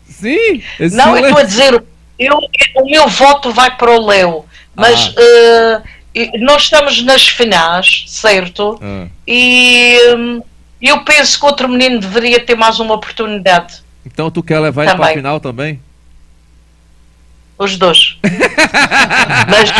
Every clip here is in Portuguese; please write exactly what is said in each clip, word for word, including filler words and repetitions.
Sim, esse Não, eu silêncio. estou a dizer, eu, o meu voto vai para o Léo, mas Ah. uh, nós estamos nas finais, certo? Ah. E um, eu penso que outro menino deveria ter mais uma oportunidade. Então tu quer levar ele para a final também? Os dois. Mas...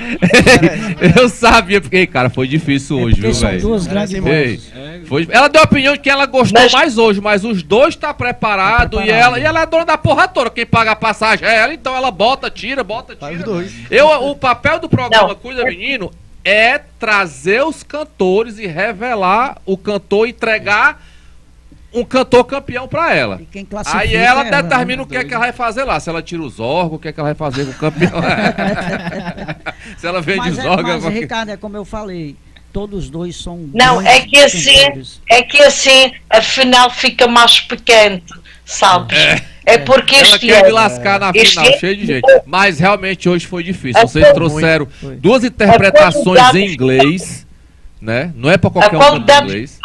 Eu sabia, porque, cara, foi difícil hoje, é viu, velho? duas grandes foi... Ela deu a opinião de que ela gostou mas... mais hoje, mas os dois tá preparado, tá e ela e ela é dona da porra toda. Quem paga a passagem é ela, então ela bota, tira, bota, tira. Os dois. Eu, o papel do programa Não. Cuida Menino é trazer os cantores e revelar o cantor, entregar um cantor campeão pra ela. Aí ela é determina ela, o que é que ela vai fazer lá. Se ela tira os órgãos, o que é que ela vai fazer com o campeão. Se ela vende mas os é, órgãos. Mas, Ricardo, é como eu falei, todos dois são... Não, é que assim, é que assim a final fica mais picante, sabes? É, é porque ela este quer ano... me lascar na final, ano, cheio de gente. Mas realmente hoje foi difícil. A Vocês trouxeram muito, duas interpretações em inglês, né? Não é pra qualquer um cantar inglês.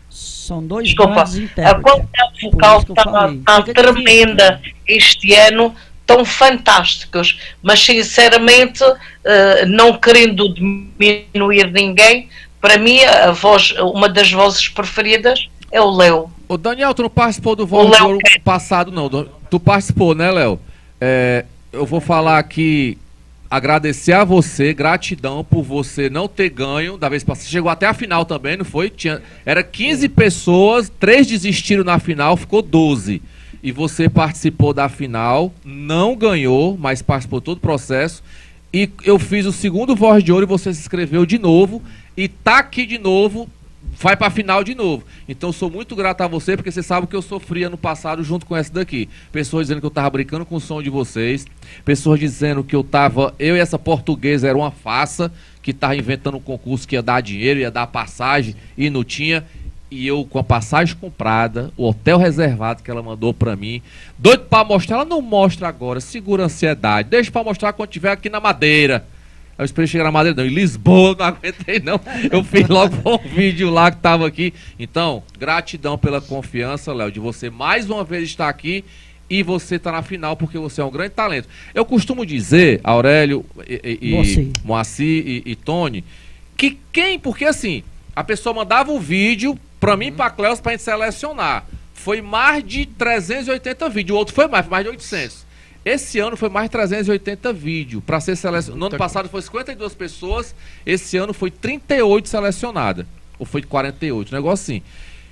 São dois Desculpa, a qualidade vocal está tá tremenda difícil, este ano, tão fantásticos, mas sinceramente, uh, não querendo diminuir ninguém, para mim a voz, uma das vozes preferidas é o Léo. Ô Daniel, tu não participou do Voz de Ouro passado não, tu participou, né, Léo? É, eu vou falar aqui, agradecer a você, gratidão por você não ter ganho da vez passada. Você chegou até a final também, não foi? Tinha, era quinze pessoas, três desistiram na final, ficou doze. E você participou da final, não ganhou, mas participou todo o processo. E eu fiz o segundo Voz de Ouro e você se inscreveu de novo. E tá aqui de novo, vai pra final de novo. Então sou muito grato a você, porque você sabe que eu sofria no passado junto com essa daqui. Pessoas dizendo que eu tava brincando com o som de vocês. Pessoas dizendo que eu tava... Eu e essa portuguesa era uma farsa, que tava inventando um concurso que ia dar dinheiro, ia dar passagem, e não tinha. E eu, com a passagem comprada, o hotel reservado que ela mandou pra mim, doido pra mostrar. Ela não mostra agora, segura a ansiedade. Deixa pra mostrar quando tiver aqui na Madeira. Eu esperei chegar na Madeira, não. Em Lisboa, não aguentei, não. Eu fiz logo um vídeo lá que tava aqui. Então, gratidão pela confiança, Léo, de você mais uma vez estar aqui e você tá na final, porque você é um grande talento. Eu costumo dizer, Aurélio, e, e, Moacir e, e Tony, que quem, porque assim, a pessoa mandava um vídeo pra mim e pra Cleus pra gente selecionar. Foi mais de trezentos e oitenta vídeos, o outro foi mais, foi mais de oitocentos. Esse ano foi mais de trezentos e oitenta vídeos para ser selecionado. No ano passado foi cinquenta e duas pessoas, esse ano foi trinta e oito selecionadas. Ou foi quarenta e oito, um negócio assim.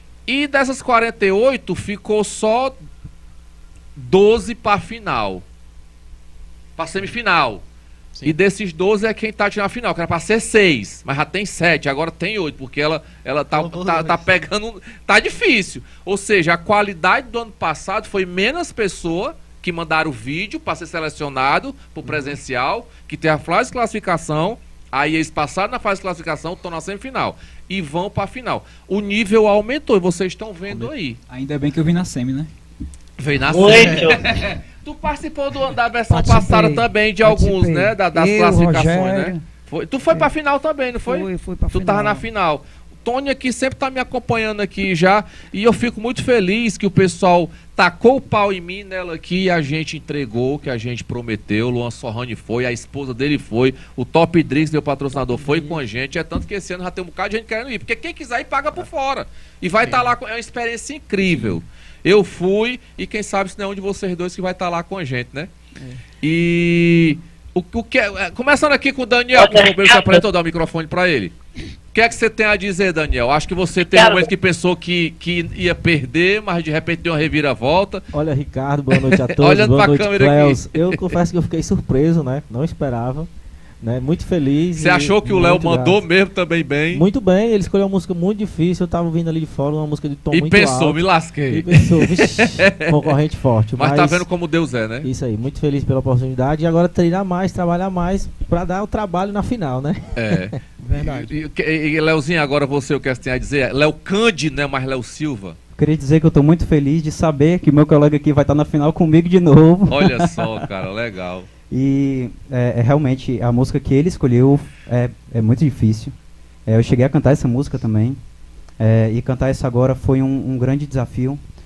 E dessas quarenta e oito ficou só doze para final. Para semifinal. Sim. E desses doze é quem tá na final, que era para ser seis, mas já tem sete, agora tem oito, porque ela, ela tá, oh, tá, tá pegando. Tá difícil. Ou seja, a qualidade do ano passado foi menos pessoa que mandaram o vídeo para ser selecionado para o presencial, que tem a fase de classificação, aí eles passaram na fase de classificação, estão na semifinal e vão para a final. O nível aumentou e vocês estão vendo aí. Ainda bem que eu vim na semi, né? Veio na semi. Tu participou do, da versão Participei. passada também de Participei. alguns, né? Da, das eu, classificações, Rogério. né? Foi, tu foi é. para a final também, não foi? Fui, fui para a final. Tu tava na final. Tony aqui sempre tá me acompanhando aqui já, e eu fico muito feliz que o pessoal tacou o pau em mim nela aqui e a gente entregou o que a gente prometeu. O Luan Sorrani foi, a esposa dele foi, o Top Drinks, meu patrocinador, foi com a gente. É tanto que esse ano já tem um bocado de gente querendo ir, porque quem quiser ir paga por fora e vai estar tá lá, é uma experiência incrível. Eu fui e quem sabe se não é um de vocês dois que vai estar tá lá com a gente, né? É. E o, o que é, começando aqui com o Daniel, que o se apresentou, dar o microfone para ele. O que é que você tem a dizer, Daniel? Acho que você teve um momento que pensou que, que ia perder, mas de repente deu uma reviravolta. Olha, Ricardo, boa noite a todos. Olhando boa pra noite, câmera Cleus. aqui. Eu confesso que eu fiquei surpreso, né? Não esperava. Né? Muito feliz. Você achou que o Léo mandou grato. mesmo também bem? Muito bem, ele escolheu uma música muito difícil. Eu tava vindo ali de fora, uma música de tom e muito pensou, alto. me lasquei. E pensou, vixi, concorrente forte. Mas, mas tá vendo como Deus é, né? Isso aí, muito feliz pela oportunidade. E agora treinar mais, trabalhar mais pra dar o trabalho na final, né? É. Verdade. E, e, e Léozinho, agora você, o que você tem a dizer? Léo Cândido, né? Mas Léo Silva. Queria dizer que eu tô muito feliz de saber que meu colega aqui vai estar na final comigo de novo. Olha só, cara, legal. E é, é, realmente a música que ele escolheu é, é muito difícil. É, eu cheguei a cantar essa música também. É, e cantar essa agora foi um, um grande desafio.